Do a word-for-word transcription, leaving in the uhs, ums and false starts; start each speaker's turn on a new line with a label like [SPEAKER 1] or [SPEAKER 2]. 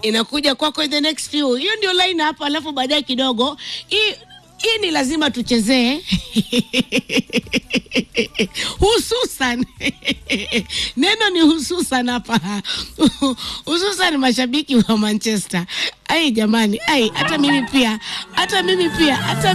[SPEAKER 1] inakuja kwako in the next few. Hiyo ndio line hapa, alafu baadaye kidogo hii hii ni lazima tuchezee. Hususan neno ni hususan hapa. Hususan mashabiki wa Manchester. Ai jamani, ai hata mimi pia, hata mimi pia, hata